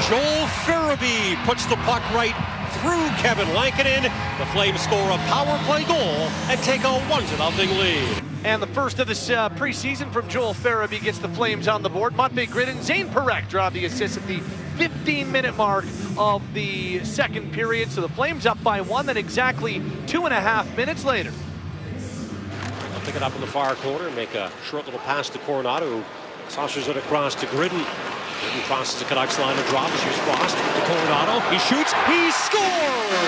Joel Farabee puts the puck right through Kevin Lankinen. The Flames score a power play goal and take a 1-0 lead. And the first of this preseason from Joel Farabee gets the Flames on the board. Matvei Gridin, Zane Parekh draw the assist at the 15-minute mark of the second period. So the Flames up by one, then exactly 2.5 minutes later. They'll pick it up in the far corner, make a short little pass to Coronado, who saucers it across to Gridin. Gridin crosses the Canucks line and drops. Here's Frost to Coronado. He shoots. He scores!